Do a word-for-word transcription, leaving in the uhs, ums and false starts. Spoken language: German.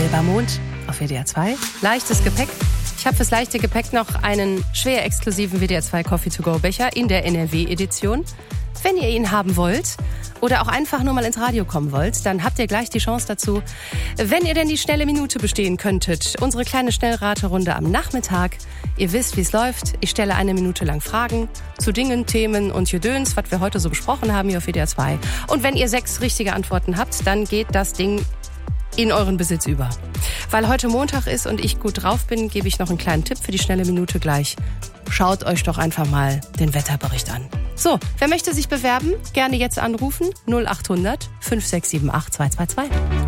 Silbermond auf W D R zwei. Leichtes Gepäck. Ich habe fürs leichte Gepäck noch einen schwer exklusiven W D R zwei Coffee to go Becher in der N R W-Edition. Wenn ihr ihn haben wollt oder auch einfach nur mal ins Radio kommen wollt, dann habt ihr gleich die Chance dazu. Wenn ihr denn die schnelle Minute bestehen könntet, unsere kleine Schnellraterunde am Nachmittag. Ihr wisst, wie es läuft. Ich stelle eine Minute lang Fragen zu Dingen, Themen und Gedöns, was wir heute so besprochen haben hier auf W D R zwei. Und wenn ihr sechs richtige Antworten habt, dann geht das Ding in euren Besitz über. Weil heute Montag ist und ich gut drauf bin, gebe ich noch einen kleinen Tipp für die schnelle Minute gleich. Schaut euch doch einfach mal den Wetterbericht an. So, wer möchte sich bewerben? Gerne jetzt anrufen. null acht hundert fünf sechs sieben acht zwei zwei zwei.